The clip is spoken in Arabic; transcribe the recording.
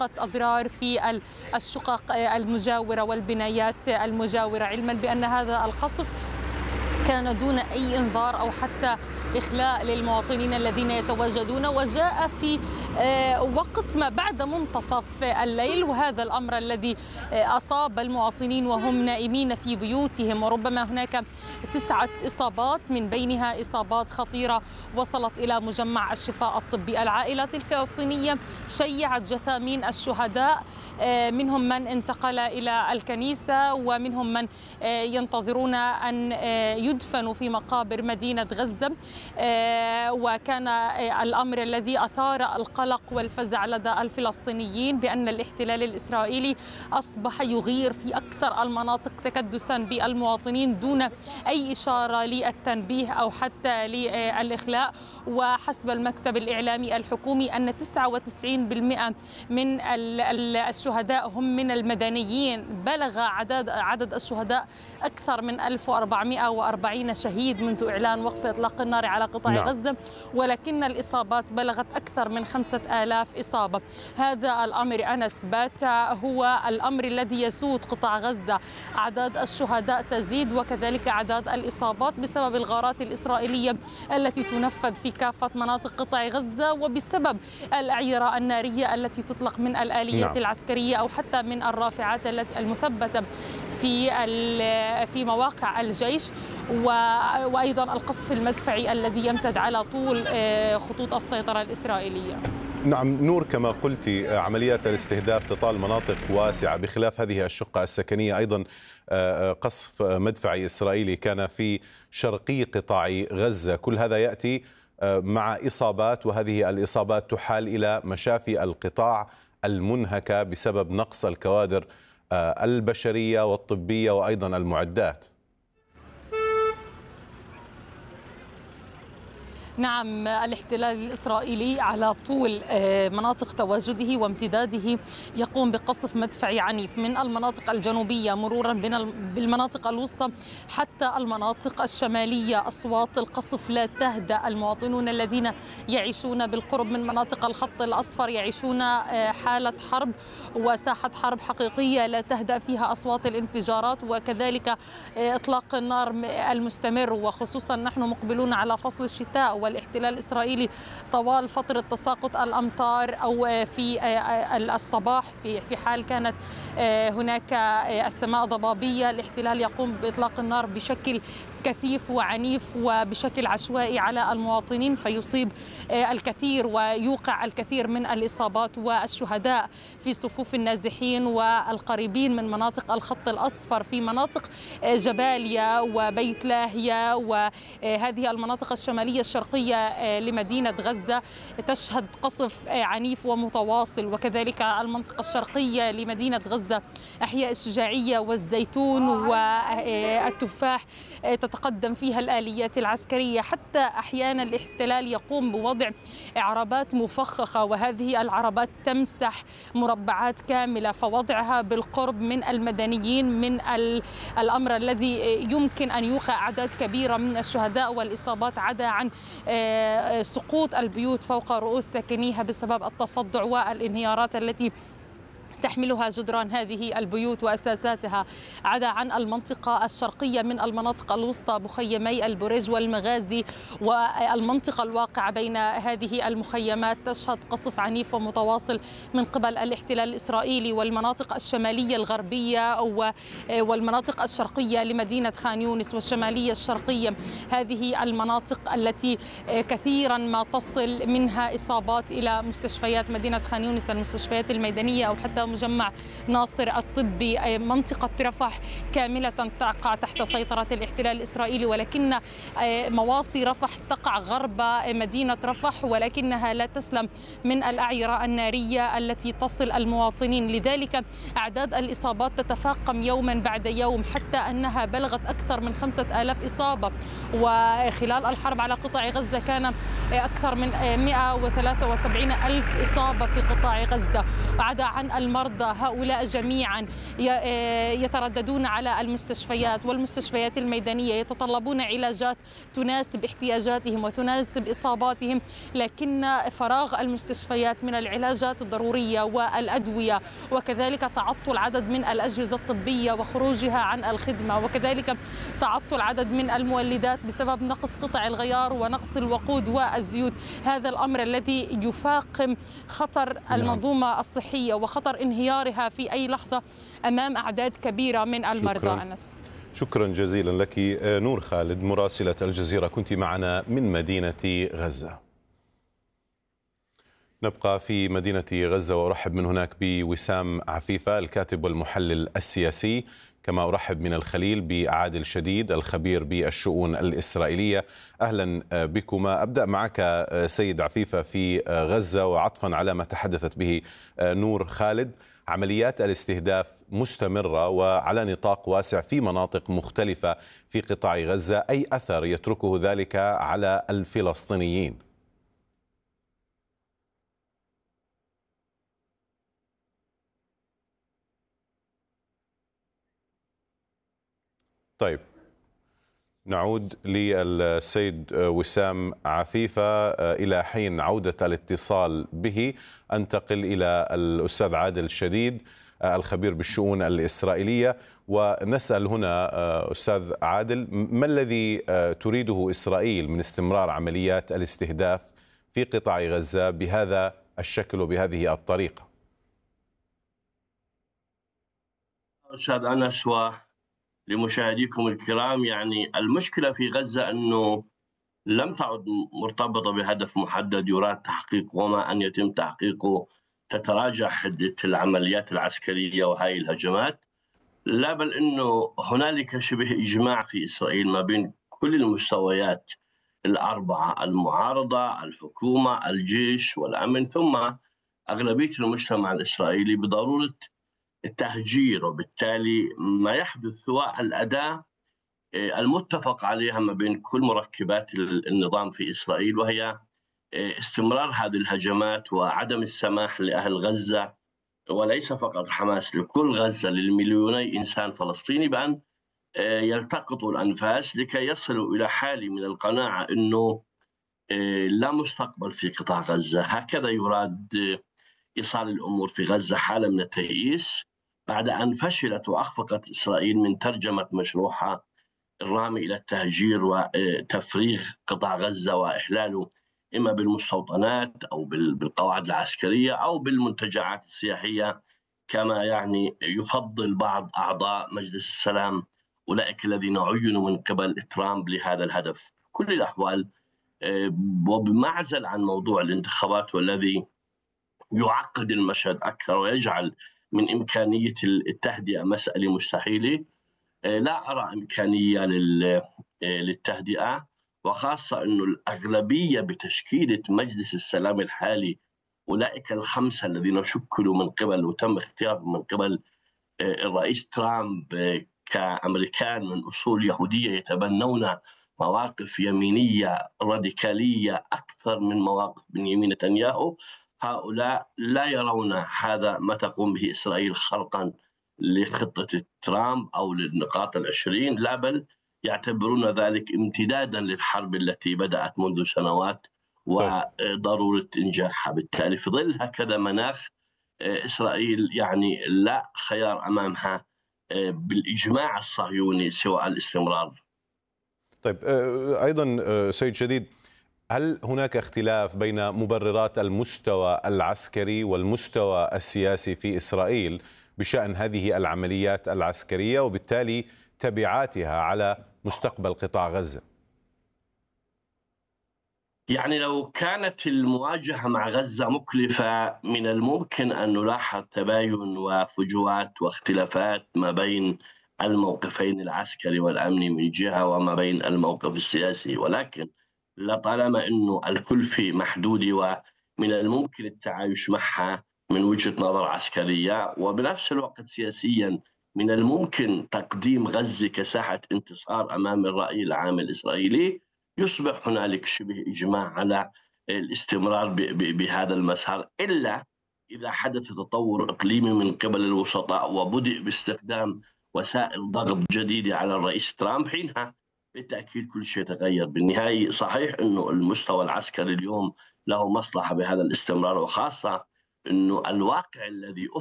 فقط أضرار في الشقق المجاورة والبنايات المجاورة، علما بأن هذا القصف كان دون أي إنذار أو حتى إخلاء للمواطنين الذين يتواجدون، وجاء في وقت ما بعد منتصف الليل، وهذا الأمر الذي أصاب المواطنين وهم نائمين في بيوتهم. وربما هناك 9 إصابات، من بينها إصابات خطيرة وصلت إلى مجمع الشفاء الطبي. العائلات الفلسطينية شيعت جثامين الشهداء، منهم من انتقل إلى الكنيسة ومنهم من ينتظرون أن يدفنوا في مقابر مدينة غزة. وكان الأمر الذي أثار القلق والفزع لدى الفلسطينيين بأن الاحتلال الإسرائيلي أصبح يغير في أكثر المناطق تكدسا بالمواطنين دون أي إشارة للتنبيه أو حتى للإخلاء. وحسب المكتب الإعلامي الحكومي أن 99% من الشهداء هم من المدنيين. بلغ عدد الشهداء أكثر من 1440 شهيد منذ إعلان وقف إطلاق النار على قطاع غزة، ولكن الإصابات بلغت أكثر من 5000 إصابة. هذا الأمر أنس بات هو الأمر الذي يسود قطاع غزة. أعداد الشهداء تزيد وكذلك أعداد الإصابات بسبب الغارات الإسرائيلية التي تنفذ في كافة مناطق قطاع غزة، وبسبب الأعيرة النارية التي تطلق من الآليات العسكرية أو حتى من الرافعات المثبتة في مواقع الجيش، وأيضا القصف المدفعي الذي يمتد على طول خطوط السيطرة الإسرائيلية. نعم نور، كما قلت عمليات الاستهداف تطال مناطق واسعة بخلاف هذه الشقة السكنية. أيضا قصف مدفعي إسرائيلي كان في شرقي قطاع غزة. كل هذا يأتي مع إصابات، وهذه الإصابات تحال إلى مشافي القطاع المنهكة بسبب نقص الكوادر البشرية والطبية وأيضا المعدات. نعم، الاحتلال الإسرائيلي على طول مناطق تواجده وامتداده يقوم بقصف مدفعي عنيف من المناطق الجنوبية مرورا بالمناطق الوسطى حتى المناطق الشمالية. أصوات القصف لا تهدأ. المواطنون الذين يعيشون بالقرب من مناطق الخط الأصفر يعيشون حالة حرب وساحة حرب حقيقية لا تهدأ فيها أصوات الانفجارات وكذلك إطلاق النار المستمر، وخصوصا نحن مقبلون على فصل الشتاء والاحتلال الإسرائيلي طوال فترة تساقط الأمطار أو في الصباح في حال كانت هناك السماء ضبابية، الاحتلال يقوم بإطلاق النار بشكل كثيف وعنيف وبشكل عشوائي على المواطنين، فيصيب الكثير ويوقع الكثير من الإصابات والشهداء في صفوف النازحين والقريبين من مناطق الخط الأصفر في مناطق جباليا وبيت لاهيا وهذه المناطق الشمالية الشرقية لمدينة غزة تشهد قصف عنيف ومتواصل، وكذلك المنطقة الشرقية لمدينة غزة أحياء الشجاعية والزيتون والتفاح تتقدم فيها الآليات العسكرية. حتى أحيانا الاحتلال يقوم بوضع عربات مفخخة وهذه العربات تمسح مربعات كاملة، فوضعها بالقرب من المدنيين من الأمر الذي يمكن أن يوقع أعداد كبيرة من الشهداء والإصابات، عدا عن سقوط البيوت فوق رؤوس ساكنيها بسبب التصدع والانهيارات التي تحملها جدران هذه البيوت وأساساتها، عدا عن المنطقة الشرقية من المناطق الوسطى مخيمي البريج والمغازي والمنطقة الواقعة بين هذه المخيمات تشهد قصف عنيف ومتواصل من قبل الاحتلال الإسرائيلي، والمناطق الشمالية الغربية والمناطق الشرقية لمدينة خان يونس والشمالية الشرقية، هذه المناطق التي كثيرا ما تصل منها إصابات إلى مستشفيات مدينة خان يونس، المستشفيات الميدانية أو حتى مجمع ناصر الطبي. منطقة رفح كاملة تقع تحت سيطرة الاحتلال الإسرائيلي، ولكن مواصي رفح تقع غرب مدينة رفح ولكنها لا تسلم من الأعيرة النارية التي تصل المواطنين، لذلك أعداد الإصابات تتفاقم يوما بعد يوم حتى أنها بلغت أكثر من 5000 إصابة. وخلال الحرب على قطاع غزة كان أكثر من 173 ألف إصابة في قطاع غزة، عدا عن المرضى المرضى هؤلاء جميعا يترددون على المستشفيات والمستشفيات الميدانية، يتطلبون علاجات تناسب احتياجاتهم وتناسب إصاباتهم، لكن فراغ المستشفيات من العلاجات الضرورية والأدوية، وكذلك تعطل عدد من الأجهزة الطبية وخروجها عن الخدمة، وكذلك تعطل عدد من المولدات بسبب نقص قطع الغيار ونقص الوقود والزيوت. هذا الأمر الذي يفاقم خطر المنظومة الصحية وخطر انهيارها في أي لحظة أمام أعداد كبيرة من المرضى. أنس، شكرا جزيلا لك. نور خالد مراسلة الجزيرة كنت معنا من مدينة غزة. نبقى في مدينة غزة وأرحب من هناك بوسام عفيفة الكاتب والمحلل السياسي، كما أرحب من الخليل بعادل شديد الخبير بالشؤون الإسرائيلية. أهلا بكما. أبدأ معك سيد عفيفة في غزة، وعطفا على ما تحدثت به نور خالد، عمليات الاستهداف مستمرة وعلى نطاق واسع في مناطق مختلفة في قطاع غزة، أي أثر يتركه ذلك على الفلسطينيين؟ طيب، نعود للسيد وسام عفيفة إلى حين عودة الاتصال به. أنتقل إلى الأستاذ عادل شديد الخبير بالشؤون الإسرائيلية، ونسأل هنا أستاذ عادل، ما الذي تريده إسرائيل من استمرار عمليات الاستهداف في قطاع غزة بهذا الشكل وبهذه الطريقة؟ أستاذ أنس ولمشاهديكم الكرام، يعني المشكلة في غزة أنه لم تعد مرتبطة بهدف محدد يراد تحقيقه، وما أن يتم تحقيقه تتراجع حدة العمليات العسكرية وهذه الهجمات، لا بل أنه هنالك شبه إجماع في إسرائيل ما بين كل المستويات الأربعة: المعارضة، الحكومة، الجيش والأمن، ثم أغلبية المجتمع الإسرائيلي، بضرورة التهجير، وبالتالي ما يحدث سواء الأداة المتفق عليها ما بين كل مركبات النظام في إسرائيل، وهي استمرار هذه الهجمات وعدم السماح لأهل غزة، وليس فقط حماس، لكل غزة، للمليوني إنسان فلسطيني، بأن يلتقطوا الأنفاس لكي يصلوا إلى حالة من القناعة أنه لا مستقبل في قطاع غزة. هكذا يراد إيصال الأمور في غزة، حالة من التيئيس بعد أن فشلت وأخفقت إسرائيل من ترجمة مشروعها الرامي إلى التهجير وتفريغ قطاع غزة وإحلاله إما بالمستوطنات أو بالقواعد العسكرية أو بالمنتجعات السياحية، كما يعني يفضل بعض أعضاء مجلس السلام، أولئك الذين عينوا من قبل ترامب لهذا الهدف. كل الأحوال، وبمعزل عن موضوع الانتخابات والذي يعقد المشهد أكثر ويجعل من إمكانية التهدئة مسألة مستحيلة، لا أرى إمكانية للتهدئة، وخاصة أنه الأغلبية بتشكيلة مجلس السلام الحالي، أولئك الخمسة الذين شكلوا من قبل وتم اختيارهم من قبل الرئيس ترامب كأمريكان من أصول يهودية يتبنون مواقف يمينية راديكالية أكثر من مواقف بنيامين نتنياهو، هؤلاء لا يرون هذا ما تقوم به إسرائيل خرقا لخطة ترامب أو للنقاط 20، لا بل يعتبرون ذلك امتدادا للحرب التي بدأت منذ سنوات وضرورة إنجاحها. بالتالي في ظل هكذا مناخ، إسرائيل يعني لا خيار أمامها بالإجماع الصهيوني سوى الاستمرار. طيب، أيضا سيد شديد، هل هناك اختلاف بين مبررات المستوى العسكري والمستوى السياسي في إسرائيل بشأن هذه العمليات العسكرية وبالتالي تبعاتها على مستقبل قطاع غزة؟ يعني لو كانت المواجهة مع غزة مكلفة، من الممكن أن نلاحظ تباين وفجوات واختلافات ما بين الموقفين العسكري والأمني من جهة وما بين الموقف السياسي، ولكن لطالما أنه الكلفة محدودة ومن الممكن التعايش معها من وجهة نظر عسكرية، وبنفس الوقت سياسيا من الممكن تقديم غزة كساحة انتصار أمام الرأي العام الإسرائيلي، يصبح هنالك شبه إجماع على الاستمرار بهذا المسار، إلا إذا حدث تطور إقليمي من قبل الوسطاء وبدأ باستخدام وسائل ضغط جديدة على الرئيس ترامب، حينها بالتأكيد كل شيء تغير. بالنهاية صحيح أنه المستوى العسكري اليوم له مصلحة بهذا الاستمرار، وخاصة أنه الواقع الذي